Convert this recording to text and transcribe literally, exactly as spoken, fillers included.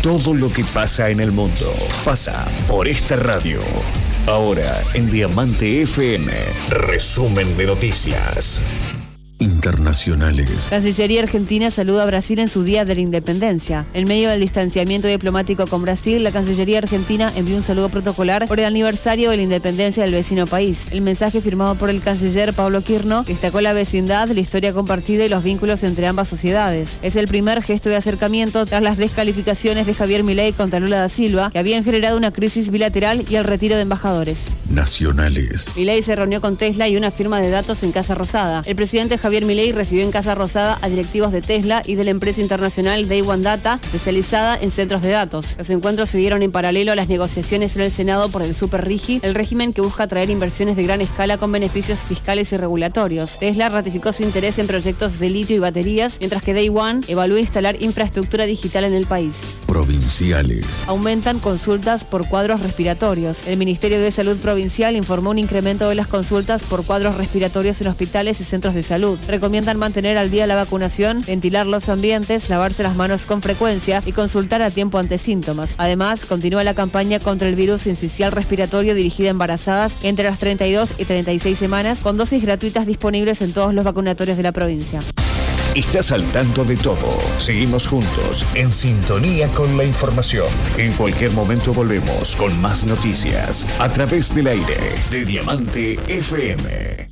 Todo lo que pasa en el mundo pasa por esta radio. Ahora en Diamante F M, resumen de noticias internacionales. Cancillería Argentina saluda a Brasil en su Día de la Independencia. En medio del distanciamiento diplomático con Brasil, la Cancillería Argentina envió un saludo protocolar por el aniversario de la independencia del vecino país. El mensaje, firmado por el canciller Pablo Quirno, destacó la vecindad, la historia compartida y los vínculos entre ambas sociedades. Es el primer gesto de acercamiento tras las descalificaciones de Javier Milei contra Lula da Silva, que habían generado una crisis bilateral, y el retiro de embajadores nacionales. Milei se reunió con Tesla y una firma de datos en Casa Rosada. El presidente Javier Milei recibió en Casa Rosada a directivos de Tesla y de la empresa internacional Day One Data, especializada en centros de datos. Los encuentros se dieron en paralelo a las negociaciones en el Senado por el Super RIGI, el régimen que busca atraer inversiones de gran escala con beneficios fiscales y regulatorios. Tesla ratificó su interés en proyectos de litio y baterías, mientras que Day One evalúa instalar infraestructura digital en el país. Provinciales. Aumentan consultas por cuadros respiratorios. El Ministerio de Salud Provincial informó un incremento de las consultas por cuadros respiratorios en hospitales y centros de salud. Recomiendan mantener al día la vacunación, ventilar los ambientes, lavarse las manos con frecuencia y consultar a tiempo ante síntomas. Además, continúa la campaña contra el virus sincicial respiratorio dirigida a embarazadas entre las treinta y dos y treinta y seis semanas, con dosis gratuitas disponibles en todos los vacunatorios de la provincia. Estás al tanto de todo. Seguimos juntos, en sintonía con la información. En cualquier momento volvemos con más noticias a través del aire de Diamante F M.